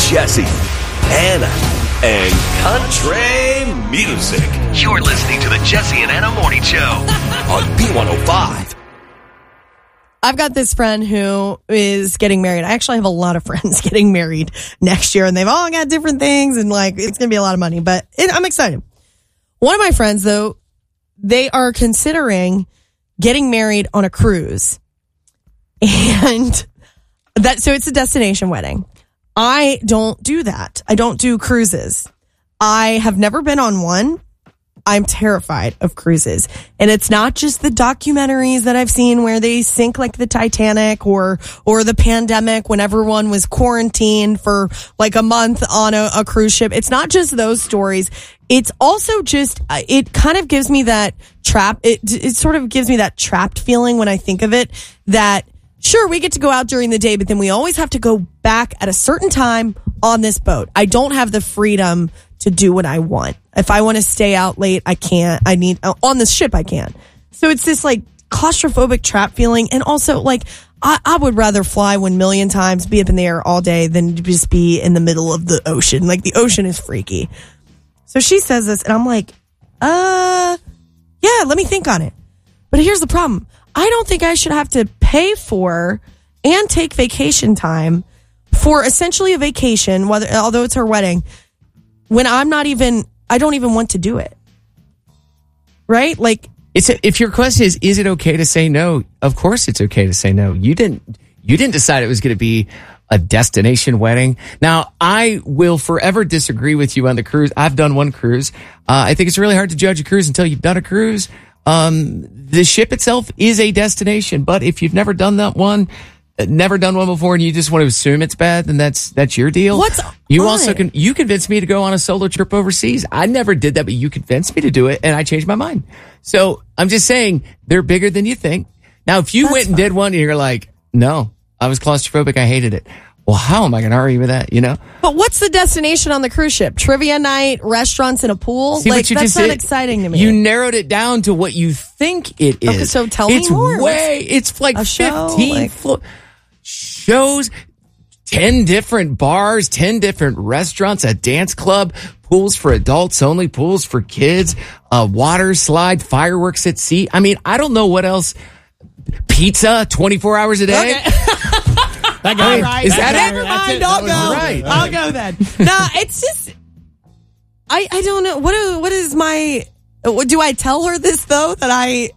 Jesse, Anna, and country music. You're listening to the Jesse and Anna Morning Show on B105. I've got this friend who is getting married. I actually have a lot of friends getting married next year, and they've all got different things, and like it's going to be a lot of money, but I'm excited. One of my friends, though, they are considering getting married on a cruise, and so it's a destination wedding. I don't do that. I don't do cruises. I have never been on one. I'm terrified of cruises. And it's not just the documentaries that I've seen where they sink like the Titanic or the pandemic when everyone was quarantined for like a month on a cruise ship. It's not just those stories. It's also just, it kind of gives me that it sort of gives me that trapped feeling when I think of it, that sure, we get to go out during the day, but then we always have to go back at a certain time on this boat. I don't have the freedom to do what I want. If I want to stay out late, I can't. On this ship, I can. So it's this like claustrophobic trap feeling. And also like, I would rather fly 1 million times, be up in the air all day than just be in the middle of the ocean. Like the ocean is freaky. So she says this and I'm like, yeah, let me think on it. But here's the problem. I don't think I should have to pay for and take vacation time for essentially a vacation, although it's her wedding, when I don't even want to do it. Right? Like, if your question is it okay to say no? Of course it's okay to say no. You didn't decide it was going to be a destination wedding. Now, I will forever disagree with you on the cruise. I've done one cruise. I think it's really hard to judge a cruise until you've done a cruise. The ship itself is a destination, but if you've never done one before and you just want to assume it's bad, then that's your deal. You convinced me to go on a solo trip overseas. I never did that, but you convinced me to do it and I changed my mind. So I'm just saying they're bigger than you think. Now, if you went and did one and you're like, no, I was claustrophobic, I hated it. Well, how am I going to argue with that, you know? But what's the destination on the cruise ship? Trivia night, restaurants, and a pool? See, like, that's not exciting to me. You narrowed it down to what you think it is. Okay, so tell me more. It's like 15 shows, 10 different bars, 10 different restaurants, a dance club, pools for adults only, pools for kids, water slide, fireworks at sea. I mean, I don't know what else. Pizza 24 hours a day. Okay. That guy, right? Is that never mind? I'll go. Right. I'll go then. No, it's just I don't know. What is my? Do I tell her this though, that